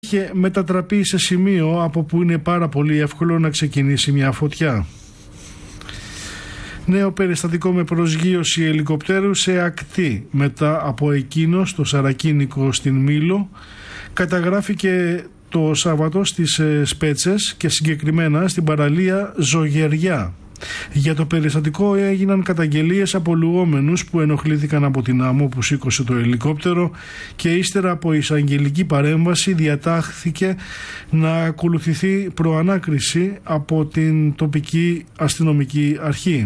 είχε μετατραπεί σε σημείο από που είναι πάρα πολύ εύκολο να ξεκινήσει μια φωτιά. Νέο περιστατικό με προσγείωση ελικοπτέρου σε ακτή μετά από εκείνο στο Σαρακίνικο στην Μήλο καταγράφηκε το Σάββατο στις Σπέτσες και συγκεκριμένα στην παραλία Ζωγεριά. Για το περιστατικό έγιναν καταγγελίες από λουόμενους που ενοχλήθηκαν από την άμμο που σήκωσε το ελικόπτερο και ύστερα από εισαγγελική παρέμβαση διατάχθηκε να ακολουθηθεί προανάκριση από την τοπική αστυνομική αρχή.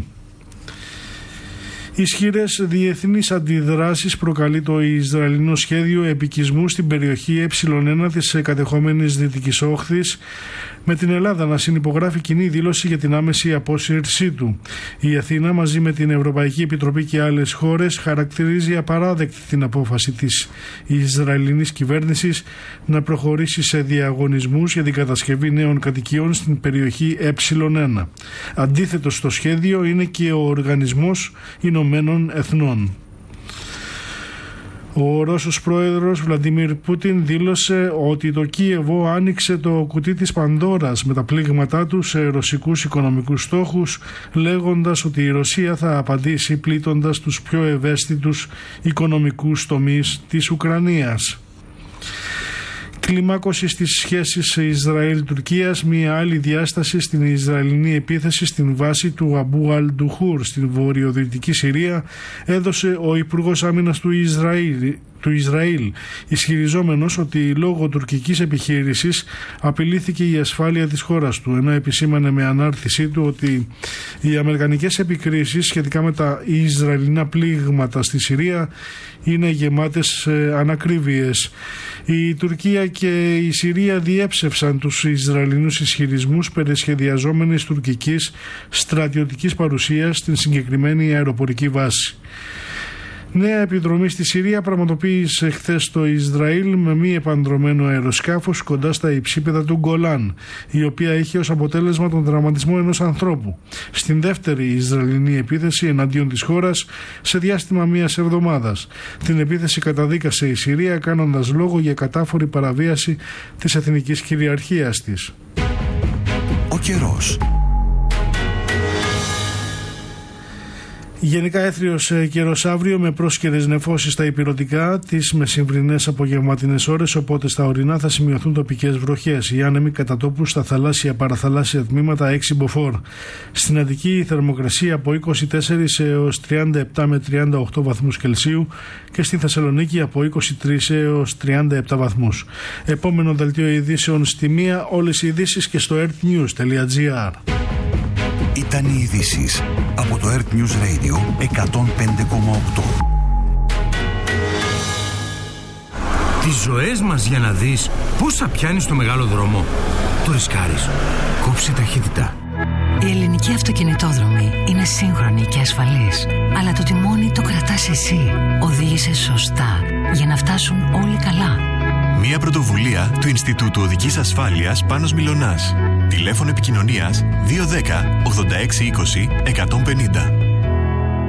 Ισχυρές διεθνείς αντιδράσεις προκαλεί το Ισραηλινό σχέδιο επικισμού στην περιοχή Ε1 της κατεχόμενης Δυτικής Όχθης, με την Ελλάδα να συνυπογράφει κοινή δήλωση για την άμεση απόσυρσή του. Η Αθήνα μαζί με την Ευρωπαϊκή Επιτροπή και άλλες χώρες χαρακτηρίζει απαράδεκτη την απόφαση της Ισραηλινής κυβέρνησης να προχωρήσει σε διαγωνισμούς για την κατασκευή νέων κατοικιών στην περιοχή Ε1. Αντίθετο στο σχέδιο είναι και ο Οργανισμός Ηνωμένων Εθνών. Ο Ρώσος πρόεδρος Βλαντιμίρ Πούτιν δήλωσε ότι το Κίεβο άνοιξε το κουτί της Πανδώρας με τα πλήγματά του σε ρωσικούς οικονομικούς στόχους, λέγοντας ότι η Ρωσία θα απαντήσει πλήττοντας τους πιο ευαίσθητους οικονομικούς τομείς της Ουκρανίας. Κλιμάκωση στις σχέσεις Ισραήλ-Τουρκίας, μια άλλη διάσταση στην Ισραηλινή επίθεση στην βάση του Αμπού Αλ-Ντουχούρ στην βορειοδυτική Συρία έδωσε ο Υπουργός Άμυνας του Ισραήλ, ισχυριζόμενος ότι λόγω τουρκικής επιχείρησης απειλήθηκε η ασφάλεια της χώρας του, ενώ επισήμανε με ανάρτησή του ότι οι αμερικανικές επικρίσεις σχετικά με τα Ισραηλινά πλήγματα στη Συρία είναι γεμάτες ανακρίβειες. Η Τουρκία και η Συρία διέψευσαν τους Ισραηλινούς ισχυρισμούς περί σχεδιαζόμενης τουρκικής στρατιωτικής παρουσίας στην συγκεκριμένη αεροπορική βάση. Νέα επιδρομή στη Συρία πραγματοποίησε χθες το Ισραήλ με μη επανδρωμένο αεροσκάφος κοντά στα υψίπεδα του Γκολάν, η οποία είχε ως αποτέλεσμα τον τραυματισμό ενός ανθρώπου. Στην δεύτερη Ισραηλινή επίθεση εναντίον της χώρας σε διάστημα μιας εβδομάδας. Την επίθεση καταδίκασε η Συρία κάνοντας λόγο για κατάφορη παραβίαση της εθνικής κυριαρχίας της. Ο καιρός. Γενικά έθριος καιρός αύριο με πρόσκαιρες νεφώσεις στα ηπειρωτικά, τις μεσημβρινές απογευματινές ώρες, οπότε στα ορεινά θα σημειωθούν τοπικές βροχές. Οι άνεμοι κατά τόπου στα θαλάσσια παραθαλάσσια τμήματα 6 μποφόρ. Στην Αττική η θερμοκρασία από 24 έως 37 με 38 βαθμούς Κελσίου και στη Θεσσαλονίκη από 23 έως 37 βαθμούς. Επόμενο δελτίο ειδήσεων στη 1, όλες οι ειδήσεις και στο earthnews.gr. Ήταν οι ειδήσεις από το Earth News Radio 105,8. Τις ζωές μας για να δεις πόσα πιάνεις στο μεγάλο δρόμο. Το ρισκάρεις. Κόψε ταχύτητα. Η ελληνική αυτοκινητόδρομη είναι σύγχρονη και ασφαλής, αλλά το τιμόνι το κρατάς εσύ. Οδήγησε σωστά για να φτάσουν όλοι καλά. Μια πρωτοβουλία του Ινστιτούτου Οδικής Ασφάλειας Πάνος Μιλωνάς. Τηλέφωνο επικοινωνίας 210 86 20 150.